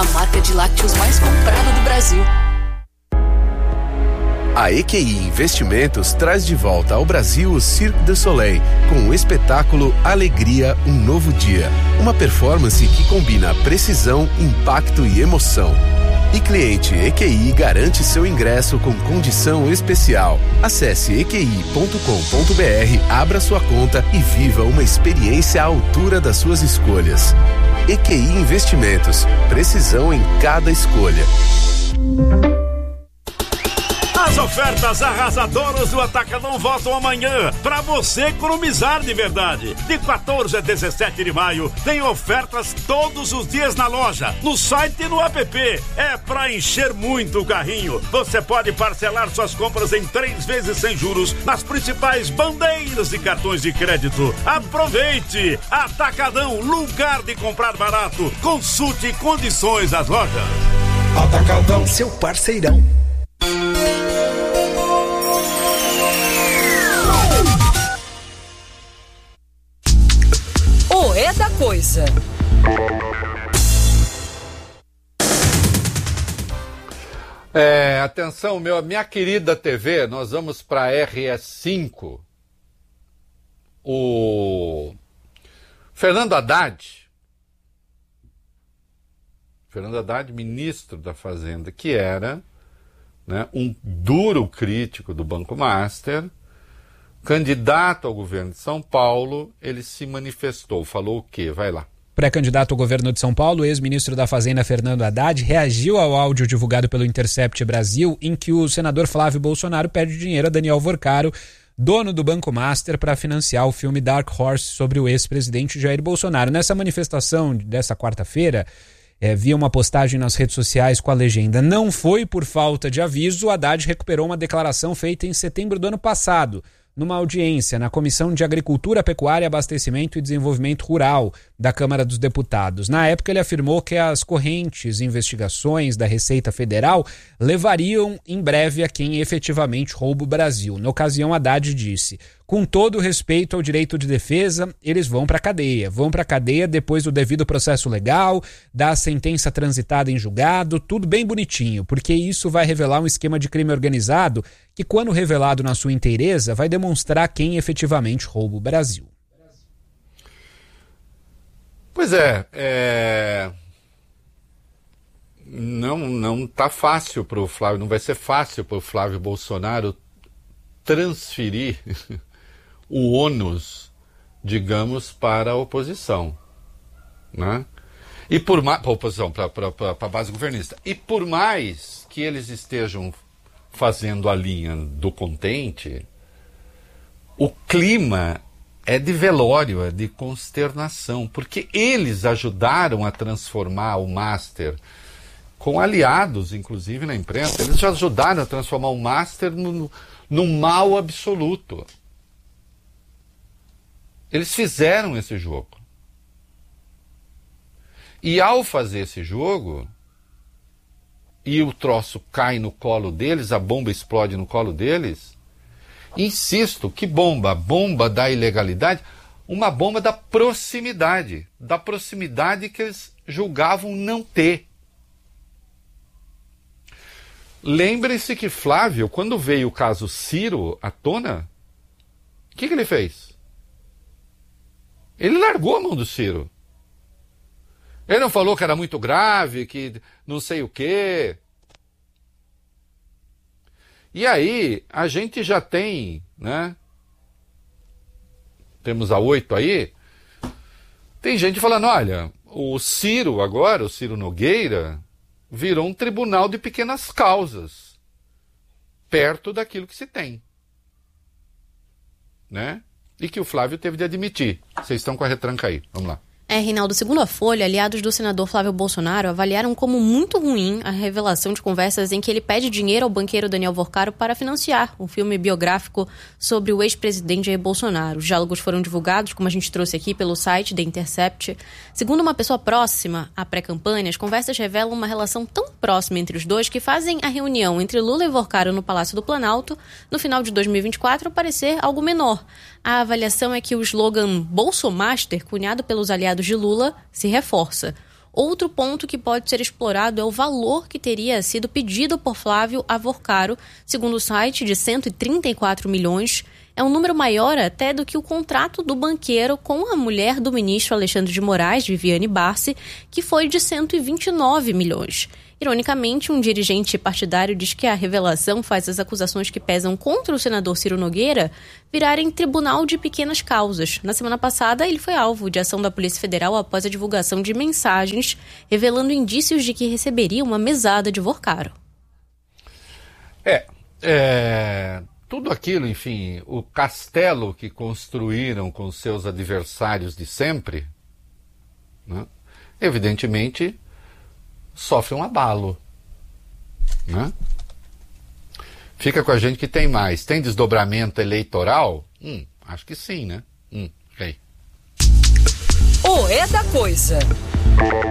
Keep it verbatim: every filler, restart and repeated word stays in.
a marca de lácteos mais comprada do Brasil. A E Q I Investimentos traz de volta ao Brasil o Cirque du Soleil, com o espetáculo Alegria, um Novo Dia. Uma performance que combina precisão, impacto e emoção. E cliente E Q I garante seu ingresso com condição especial. Acesse e q i ponto com ponto b r, abra sua conta e viva uma experiência à altura das suas escolhas. E Q I Investimentos, precisão em cada escolha. As ofertas arrasadoras do Atacadão voltam amanhã para você economizar de verdade. De quatorze a dezessete de maio tem ofertas todos os dias na loja, no site e no app. É para encher muito o carrinho. Você pode parcelar suas compras em três vezes sem juros nas principais bandeiras de cartões de crédito. Aproveite! Atacadão, lugar de comprar barato. Consulte condições das lojas. Atacadão, seu parceirão. O é da coisa. É, atenção, meu, minha querida T V, nós vamos para a R S cinco. O Fernando Haddad, Fernando Haddad, ministro da Fazenda, que era, né, um duro crítico do Banco Master, candidato ao governo de São Paulo, ele se manifestou, falou o quê? Vai lá. Pré-candidato ao governo de São Paulo, o ex-ministro da Fazenda Fernando Haddad reagiu ao áudio divulgado pelo Intercept Brasil, em que o senador Flávio Bolsonaro pede dinheiro a Daniel Vorcaro, dono do Banco Master, para financiar o filme Dark Horse sobre o ex-presidente Jair Bolsonaro. Nessa manifestação dessa quarta-feira, É, via uma postagem nas redes sociais com a legenda "Não foi por falta de aviso", Haddad recuperou uma declaração feita em setembro do ano passado, numa audiência na Comissão de Agricultura, Pecuária, Abastecimento e Desenvolvimento Rural da Câmara dos Deputados. Na época, ele afirmou que as correntes investigações da Receita Federal levariam em breve a quem efetivamente rouba o Brasil. Na ocasião, Haddad disse: "Com todo o respeito ao direito de defesa, eles vão para a cadeia. Vão para a cadeia depois do devido processo legal, da sentença transitada em julgado, tudo bem bonitinho, porque isso vai revelar um esquema de crime organizado que, quando revelado na sua inteireza, vai demonstrar quem efetivamente rouba o Brasil." Pois é, é... não não tá fácil para o Flávio, não vai ser fácil para o Flávio Bolsonaro transferir o ônus, digamos, para a oposição, né? E por mais, para a oposição, para a base governista. E por mais que eles estejam fazendo a linha do contente, o clima é de velório, é de consternação, porque eles ajudaram a transformar o Master, com aliados, inclusive na imprensa, eles já ajudaram a transformar o Master no, no mal absoluto. Eles fizeram esse jogo. E ao fazer esse jogo, e o troço cai no colo deles, a bomba explode no colo deles, insisto, que bomba? A bomba da ilegalidade, uma bomba da proximidade, da proximidade que eles julgavam não ter. Lembrem-se que Flávio, quando veio o caso Ciro à tona, o que, que ele fez? Ele largou a mão do Ciro. Ele não falou que era muito grave, que não sei o quê. E aí, a gente já tem, né? Temos a oito aí. Tem gente falando, olha, o Ciro agora, o Ciro Nogueira, virou um tribunal de pequenas causas, perto daquilo que se tem, né? E que o Flávio teve de admitir. Vocês estão com a retranca aí, vamos lá. É, Reinaldo, segundo a Folha, aliados do senador Flávio Bolsonaro avaliaram como muito ruim a revelação de conversas em que ele pede dinheiro ao banqueiro Daniel Vorcaro para financiar um filme biográfico sobre o ex-presidente Jair Bolsonaro. Os diálogos foram divulgados, como a gente trouxe aqui, pelo site The Intercept. Segundo uma pessoa próxima à pré-campanha, as conversas revelam uma relação tão próxima entre os dois que fazem a reunião entre Lula e Vorcaro no Palácio do Planalto, no final de dois mil e vinte e quatro, parecer algo menor. A avaliação é que o slogan Bolsomaster, cunhado pelos aliados de Lula, se reforça. Outro ponto que pode ser explorado é o valor que teria sido pedido por Flávio Avorcaro, segundo o site, de cento e trinta e quatro milhões. É um número maior até do que o contrato do banqueiro com a mulher do ministro Alexandre de Moraes, Viviane Barsi, que foi de cento e vinte e nove milhões. Ironicamente, um dirigente partidário diz que a revelação faz as acusações que pesam contra o senador Ciro Nogueira virarem tribunal de pequenas causas. Na semana passada, ele foi alvo de ação da Polícia Federal após a divulgação de mensagens revelando indícios de que receberia uma mesada de Avorcaro. É, é, tudo aquilo, enfim, o castelo que construíram com seus adversários de sempre, né, evidentemente sofre um abalo, né? Fica com a gente que tem mais. Tem desdobramento eleitoral? Hum, acho que sim, né? Hum, ok. O É da Coisa.